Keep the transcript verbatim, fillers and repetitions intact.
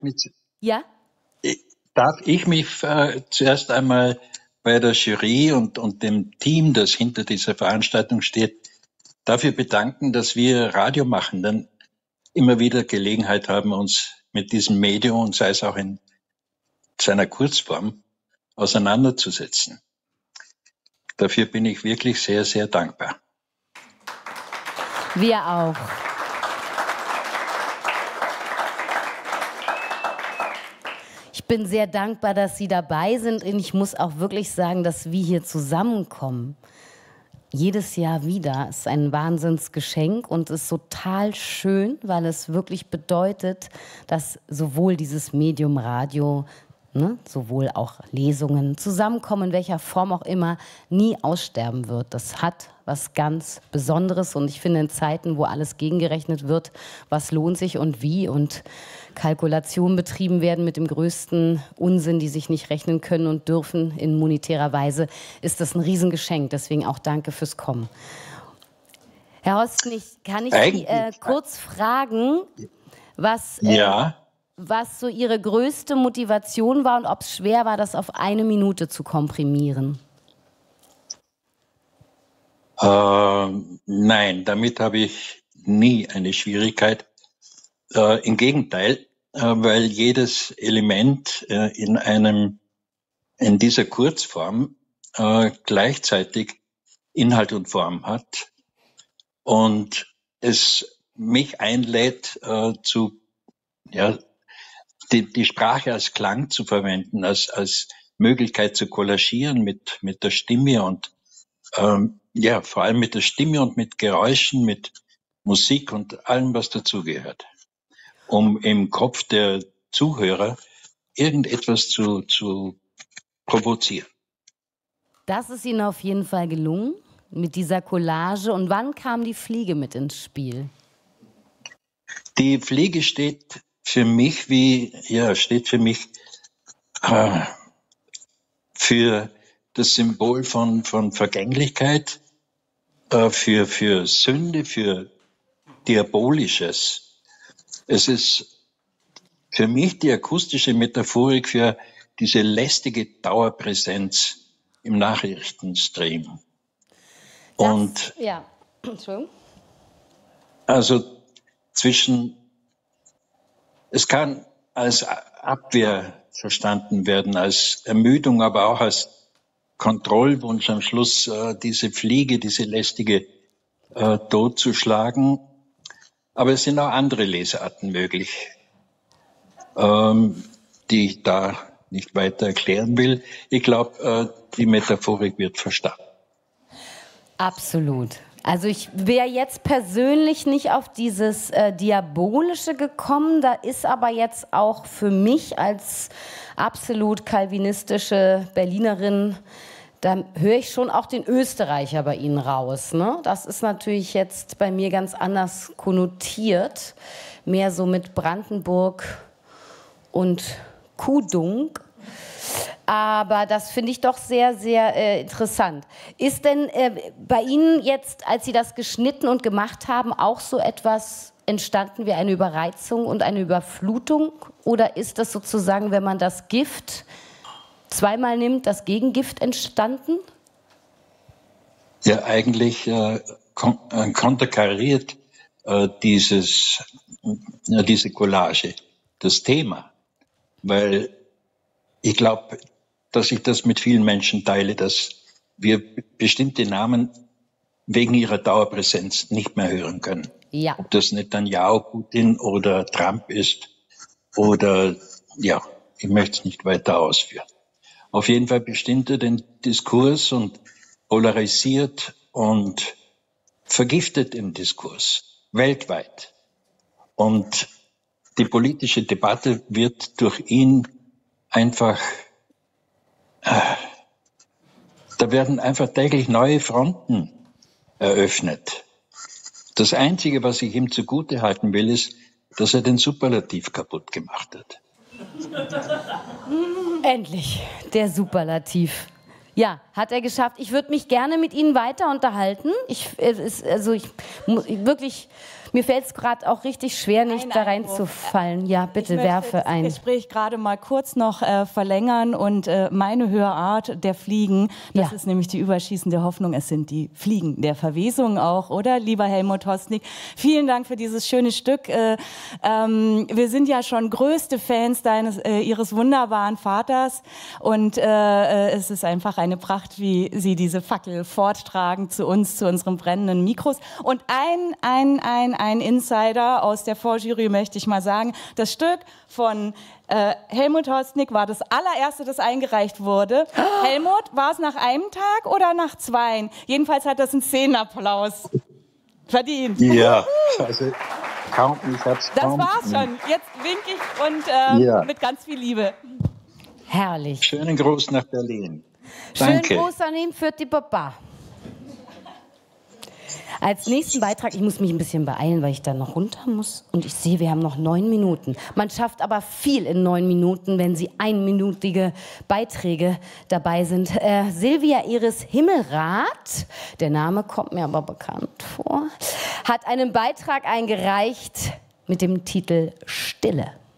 Mit, Ja? darf ich mich äh, zuerst einmal bei der Jury und, und dem Team, das hinter dieser Veranstaltung steht, dafür bedanken, dass wir Radiomachenden immer wieder Gelegenheit haben, uns mit diesem Medium, und sei es auch in seiner Kurzform, auseinanderzusetzen. Dafür bin ich wirklich sehr, sehr dankbar. Wir auch. Ich bin sehr dankbar, dass Sie dabei sind. Und ich muss auch wirklich sagen, dass wir hier zusammenkommen. Jedes Jahr wieder ist ein Wahnsinnsgeschenk und ist total schön, weil es wirklich bedeutet, dass sowohl dieses Medium Radio, ne, sowohl auch Lesungen, Zusammenkommen, in welcher Form auch immer, nie aussterben wird. Das hat was ganz Besonderes und ich finde, in Zeiten, wo alles gegengerechnet wird, was lohnt sich und wie und Kalkulationen betrieben werden mit dem größten Unsinn, die sich nicht rechnen können und dürfen in monetärer Weise, ist das ein Riesengeschenk. Deswegen auch danke fürs Kommen. Herr Horsten, ich, kann ich Sie äh, kurz fragen, was, äh, ja. was so Ihre größte Motivation war und ob es schwer war, das auf eine Minute zu komprimieren? Äh, nein, damit habe ich nie eine Schwierigkeit. Äh, im Gegenteil, äh, weil jedes Element äh, in einem, in dieser Kurzform äh, gleichzeitig Inhalt und Form hat und es mich einlädt, äh, zu, ja, die, die Sprache als Klang zu verwenden, als, als Möglichkeit zu kollagieren mit, mit der Stimme und ähm, ja, vor allem mit der Stimme und mit Geräuschen, mit Musik und allem, was dazugehört, um im Kopf der Zuhörer irgendetwas zu, zu provozieren. Das ist Ihnen auf jeden Fall gelungen mit dieser Collage. Und wann kam die Fliege mit ins Spiel? Die Fliege steht für mich wie, ja, steht für mich äh, für das Symbol von, von Vergänglichkeit, äh, für, für Sünde, für Diabolisches. Es ist für mich die akustische Metaphorik für diese lästige Dauerpräsenz im Nachrichtenstream. Das, Und ja, Entschuldigung. Also zwischen, es kann als Abwehr verstanden werden, als Ermüdung, aber auch als Kontrollwunsch am Schluss, äh, diese Fliege, diese lästige äh, totzuschlagen. Aber es sind auch andere Lesarten möglich, ähm, die ich da nicht weiter erklären will. Ich glaube, äh, die Metaphorik wird verstanden. Absolut. Also ich wäre jetzt persönlich nicht auf dieses äh, Diabolische gekommen. Da ist aber jetzt auch für mich als absolut kalvinistische Berlinerin, da höre ich schon auch den Österreicher bei Ihnen raus. Ne? Das ist natürlich jetzt bei mir ganz anders konnotiert. Mehr so mit Brandenburg und Kudung. Aber das finde ich doch sehr, sehr äh, interessant. Ist denn äh, bei Ihnen jetzt, als Sie das geschnitten und gemacht haben, auch so etwas entstanden wie eine Überreizung und eine Überflutung? Oder ist das sozusagen, wenn man das Gift zweimal nimmt, das Gegengift entstanden? Ja, eigentlich äh, kon äh, konterkariert äh, dieses, äh, diese Collage das Thema, weil ich glaube, dass ich das mit vielen Menschen teile, dass wir bestimmte Namen wegen ihrer Dauerpräsenz nicht mehr hören können. Ja. Ob das Netanyahu, Putin oder Trump ist oder, ja, ich möchte es nicht weiter ausführen. Auf jeden Fall bestimmt er den Diskurs und polarisiert und vergiftet den Diskurs weltweit. Und die politische Debatte wird durch ihn einfach, äh, da werden einfach täglich neue Fronten eröffnet. Das Einzige, was ich ihm zugute halten will, ist, dass er den Superlativ kaputt gemacht hat. Endlich, der Superlativ. Ja, hat er geschafft. Ich würde mich gerne mit Ihnen weiter unterhalten. Ich, also ich, wirklich, Mir fällt es gerade auch richtig schwer, nicht Ein da Einwurf. reinzufallen. Ja, bitte Ich möchte werfe ein. das Gespräch gerade mal kurz noch äh, verlängern und äh, meine Hörart der Fliegen, das Ja. ist nämlich die überschießende Hoffnung, es sind die Fliegen der Verwesung auch, oder, lieber Helmut Hosnig? Vielen Dank für dieses schöne Stück. Äh, ähm, wir sind ja schon größte Fans deines, äh, Ihres wunderbaren Vaters und äh, es ist einfach eine Pracht, wie Sie diese Fackel forttragen zu uns, zu unseren brennenden Mikros. Und ein, ein, ein, ein Insider aus der Vorjury möchte ich mal sagen, das Stück von äh, Helmut Hosnig war das allererste, das eingereicht wurde. Oh. Helmut, war es nach einem Tag oder nach zweien? Jedenfalls hat das einen Szenenapplaus verdient. Ja, also kaum, ich hab's Das kaum. war's schon. Jetzt wink ich und äh, Ja. mit ganz viel Liebe. Herrlich. Schönen Gruß nach Berlin. Schönen Danke. Gruß an ihn für die Papa. Als nächsten Beitrag, ich muss mich ein bisschen beeilen, weil ich dann noch runter muss. Und ich sehe, wir haben noch neun Minuten. Man schafft aber viel in neun Minuten, wenn Sie einminütige Beiträge dabei sind. Äh, Silvia Iris Himmelrath, der Name kommt mir aber bekannt vor, hat einen Beitrag eingereicht mit dem Titel Stille.